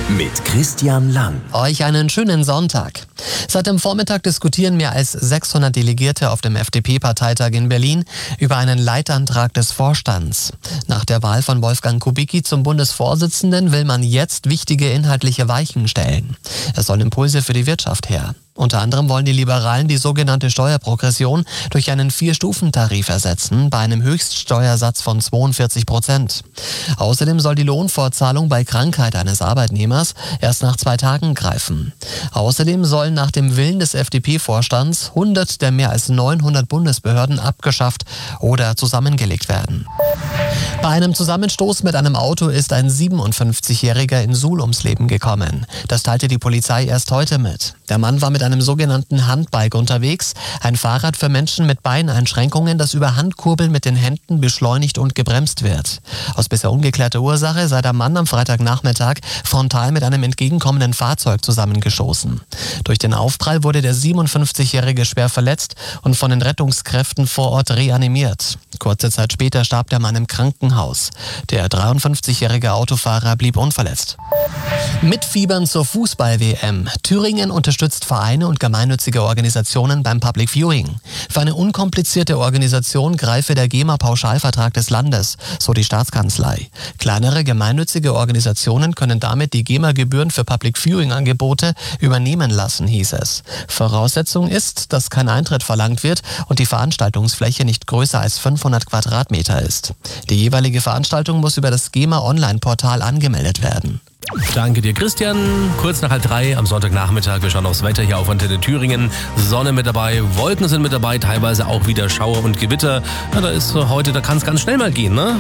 mit Christian Lang. Euch einen schönen Sonntag. Seit dem Vormittag diskutieren mehr als 600 Delegierte auf dem FDP-Parteitag in Berlin über einen Leitantrag des Vorstands. Nach der Wahl von Wolfgang Kubicki zum Bundesvorsitzenden will man jetzt wichtige inhaltliche Weichen stellen. Es sollen Impulse für die Wirtschaft her. Unter anderem wollen die Liberalen die sogenannte Steuerprogression durch einen 4-Stufen-Tarif ersetzen, bei einem Höchststeuersatz von 42%. Außerdem soll die Lohnfortzahlung bei Krankheit eines Arbeitnehmers erst nach 2 Tagen greifen. Außerdem sollen nach dem Willen des FDP-Vorstands 100 der mehr als 900 Bundesbehörden abgeschafft oder zusammengelegt werden. Bei einem Zusammenstoß mit einem Auto ist ein 57-Jähriger in Suhl ums Leben gekommen. Das teilte die Polizei erst heute mit. Der Mann war mit einem sogenannten Handbike unterwegs, ein Fahrrad für Menschen mit Beineinschränkungen, das über Handkurbeln mit den Händen beschleunigt und gebremst wird. Aus bisher ungeklärter Ursache sei der Mann am Freitagnachmittag frontal mit einem entgegenkommenden Fahrzeug zusammengestoßen. Durch den Aufprall wurde der 57-Jährige schwer verletzt und von den Rettungskräften vor Ort reanimiert. Kurze Zeit später starb der Mann im Krankenhaus. Der 53-jährige Autofahrer blieb unverletzt. Mitfiebern zur Fußball-WM. Thüringen unterstützt Vereine und gemeinnützige Organisationen beim Public Viewing. Für eine unkomplizierte Organisation greife der GEMA-Pauschalvertrag des Landes, so die Staatskanzlei. Kleinere gemeinnützige Organisationen können damit die GEMA-Gebühren für Public Viewing-Angebote übernehmen lassen, hieß es. Voraussetzung ist, dass kein Eintritt verlangt wird und die Veranstaltungsfläche nicht größer als 500 Quadratmeter ist. Die jeweilige Veranstaltung muss über das GEMA-Online-Portal angemeldet werden. Danke dir, Christian. Kurz nach 3:30 am Sonntagnachmittag. Wir schauen aufs Wetter hier auf Antenne Thüringen. Sonne mit dabei, Wolken sind mit dabei, teilweise auch wieder Schauer und Gewitter. Ja, da kann es ganz schnell mal gehen. Ne?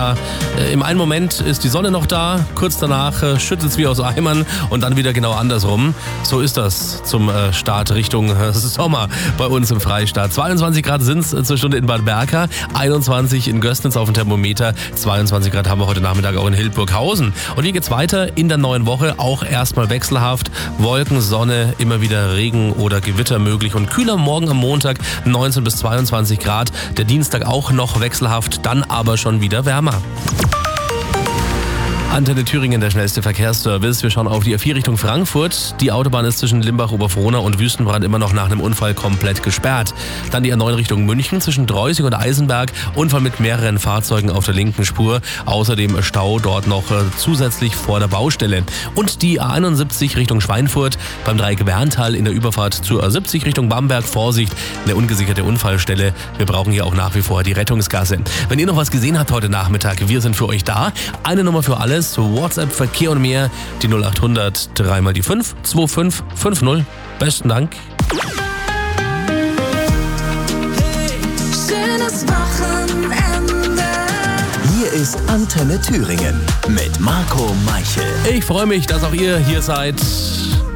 Im einen Moment ist die Sonne noch da, kurz danach schüttet es wie aus Eimern und dann wieder genau andersrum. So ist das zum Start Richtung Sommer bei uns im Freistaat. 22 Grad sind es zur Stunde in Bad Berka, 21 in Gößnitz auf dem Thermometer, 22 Grad haben wir heute Nachmittag auch in Hildburghausen. Und hier geht's weiter in der neuen Woche, auch erstmal wechselhaft. Wolken, Sonne, immer wieder Regen oder Gewitter möglich und kühler morgen am Montag 19 bis 22 Grad. Der Dienstag auch noch wechselhaft, dann aber schon wieder wärmer. Antenne Thüringen, der schnellste Verkehrsservice. Wir schauen auf die A4 Richtung Frankfurt. Die Autobahn ist zwischen Limbach-Oberfrohna und Wüstenbrand immer noch nach einem Unfall komplett gesperrt. Dann die A9 Richtung München zwischen Dreusig und Eisenberg. Unfall mit mehreren Fahrzeugen auf der linken Spur. Außerdem Stau dort noch zusätzlich vor der Baustelle. Und die A71 Richtung Schweinfurt beim Dreieck Werntal in der Überfahrt zur A70 Richtung Bamberg. Vorsicht, eine ungesicherte Unfallstelle. Wir brauchen hier auch nach wie vor die Rettungsgasse. Wenn ihr noch was gesehen habt heute Nachmittag, wir sind für euch da. Eine Nummer für alle. WhatsApp, Verkehr und mehr, die 0800 3 mal die 5 2550. Besten Dank. Hey, schönes Wochenende. Hier ist Antenne Thüringen mit Marco Meichel. Ich freue mich, dass auch ihr hier seid.